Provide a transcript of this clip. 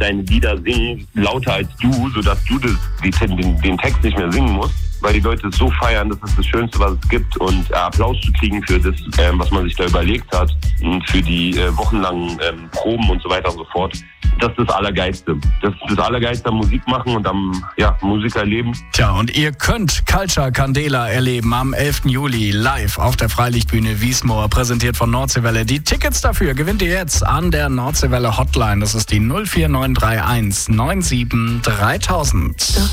deine Lieder singen, lauter als du, sodass du den Text nicht mehr singen musst, weil die Leute es so feiern, das ist das Schönste, was es gibt. Und Applaus zu kriegen für das, was man sich da überlegt hat und für die wochenlangen Proben und so weiter und so fort, das ist das Allergeilste. Das ist das Allergeilste am Musik machen und am Musikerleben. Tja, und ihr könnt Culture Candela erleben am 11. Juli live auf der Freilichtbühne Wiesmoor, präsentiert von Nordseewelle. Die Tickets dafür gewinnt ihr jetzt an der Nordseewelle Hotline. Das ist die 04931 97 3000.